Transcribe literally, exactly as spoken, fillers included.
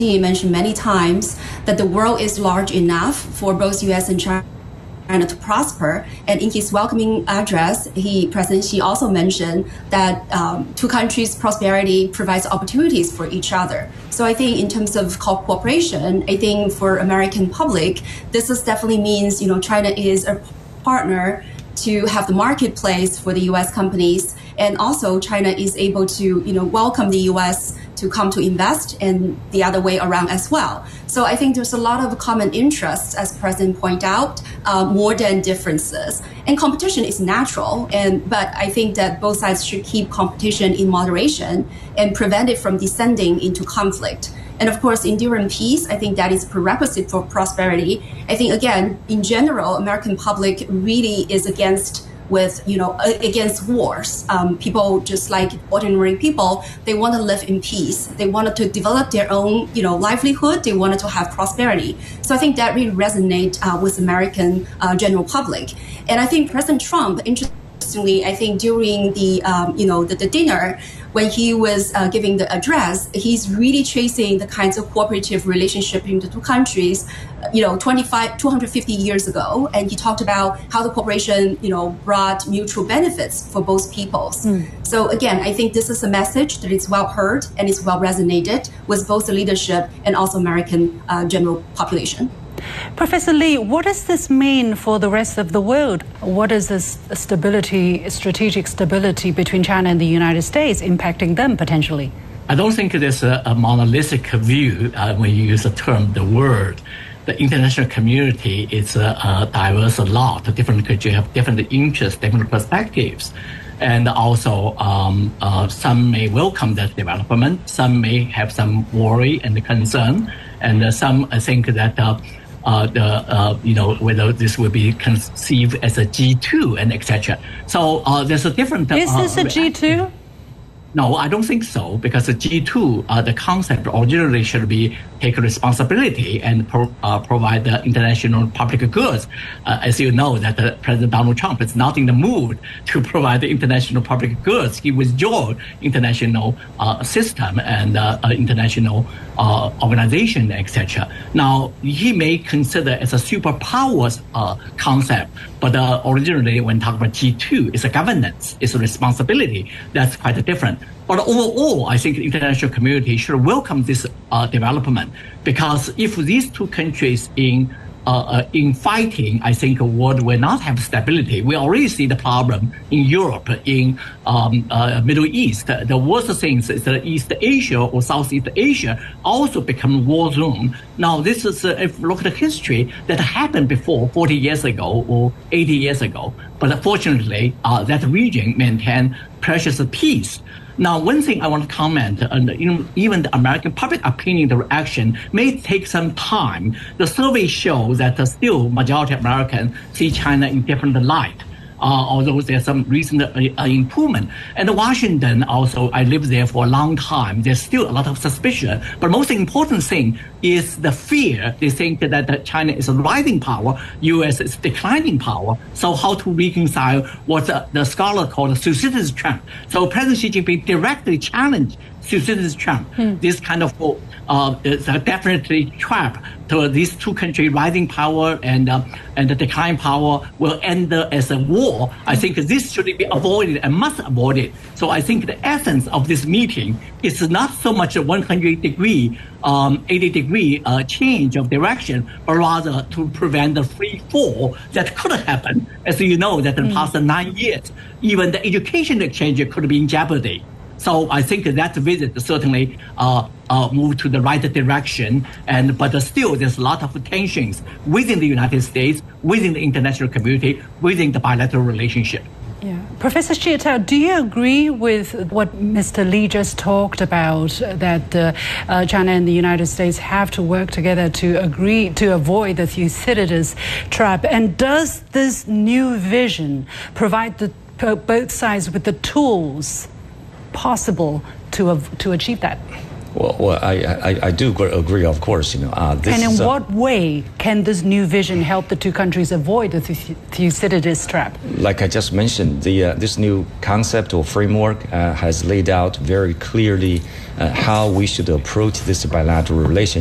Xi mentioned many times that the world is large enough for both U S and China to prosper. And in his welcoming address, he, President Xi also mentioned that um, two countries' prosperity provides opportunities for each other. So I think in terms of cooperation, I think for American public, this is definitely means, you know, China is a partner to have the marketplace for the U S companies. And also China is able to, you know, welcome the U S to come to invest and the other way around as well. So I think there's a lot of common interests, as President pointed out, uh, more than differences. And competition is natural, and but I think that both sides should keep competition in moderation and prevent it from descending into conflict. And of course, enduring peace, I think that is prerequisite for prosperity. I think, again, in general, American public really is against with, you know, against wars. Um, people just like ordinary people, they want to live in peace. They wanted to develop their own, you know, livelihood. They wanted to have prosperity. So I think that really resonates uh, with American uh, general public. And I think President Trump, interestingly, I think during the, um, you know, the, the dinner, when he was uh, giving the address, he's really chasing the kinds of cooperative relationship in the two countries, you know, twenty-five, two hundred fifty years ago. And he talked about how the cooperation, you know, brought mutual benefits for both peoples. Mm. So again, I think this is a message that is well heard and is well resonated with both the leadership and also American uh, general population. Professor Li, what does this mean for the rest of the world? What is this stability, strategic stability between China and the United States impacting them potentially? I don't think there's a, a monolithic view uh, when you use the term the world. The international community is uh, uh, diverse a lot. Different countries have different interests, different perspectives. And also, um, uh, some may welcome that development. Some may have some worry and concern. And uh, some I think that uh, Uh, the uh, you know whether this will be conceived as a G two and et cetera. So uh, there's a different. Uh, Is this a G two? No, I don't think so, because the G two, uh, the concept originally should be take responsibility and pro, uh, provide the international public goods. Uh, as you know, that uh, President Donald Trump is not in the mood to provide the international public goods. He withdrew international uh, system and uh, uh, international uh, organization, et cetera. Now, he may consider as a superpowers uh, concept, but uh, originally when talking about G two, it's a governance, it's a responsibility. That's quite different. But overall, I think the international community should welcome this uh, development, because if these two countries in uh, uh, in fighting, I think the world will not have stability. We already see the problem in Europe, in um, uh, Middle East. The worst things is that East Asia or Southeast Asia also become war zone. Now, this is, uh, if you look at the history, that happened before forty years ago or eighty years ago. But unfortunately, uh, that region maintained precious peace. Now, one thing I want to comment on, you know, even the American public opinion, the reaction may take some time. The survey shows that uh, still majority of Americans see China in different light. Uh, although there's some recent uh, uh, improvement. And Washington also, I lived there for a long time. There's still a lot of suspicion. But most important thing is the fear. They think that uh, China is a rising power, U S is declining power. So how to reconcile what uh, the scholar called Thucydides trap. So President Xi Jinping directly challenged Thucydides trap. Hmm. This kind of uh, is a definitely trap to these two countries, rising power and uh, and the decline power will end uh, as a war. I think this should be avoided and must avoid it. So I think the essence of this meeting is not so much a one hundred degree, um, eighty degree uh, change of direction, but rather to prevent the free fall that could happen. As you know, that in the past mm. nine years, even the education exchange could be in jeopardy. So I think that visit certainly uh, uh, moved to the right direction, and but still there's a lot of tensions within the United States, within the international community, within the bilateral relationship. Yeah. Professor Xie Tao, do you agree with what Mister Li just talked about, uh, that uh, uh, China and the United States have to work together to agree to avoid the Thucydides trap? And does this new vision provide the, both sides with the tools possible to to achieve that? Well, well I, I, I do agree, of course. You know, uh, this and in is a, what way can this new vision help the two countries avoid the Thucydides trap? Like I just mentioned, the uh, this new concept or framework uh, has laid out very clearly uh, how we should approach this bilateral relationship.